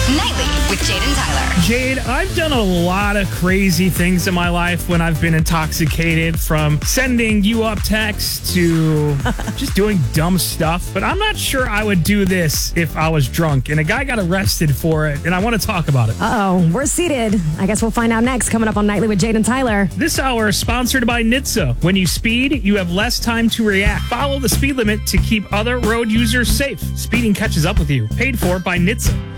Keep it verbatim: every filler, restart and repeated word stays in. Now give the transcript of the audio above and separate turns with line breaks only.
Nightly with Jade and Tyler.
Jade, I've done a lot of crazy things in my life when I've been intoxicated, from sending you up texts to just doing dumb stuff. But I'm not sure I would do this if I was drunk. And a guy got arrested for it, and I want to talk about it.
Uh-oh, we're seated. I guess we'll find out next, coming up on Nightly with Jade and Tyler.
This hour is sponsored by N H T S A. When you speed, you have less time to react. Follow the speed limit to keep other road users safe. Speeding catches up with you. Paid for by N H T S A.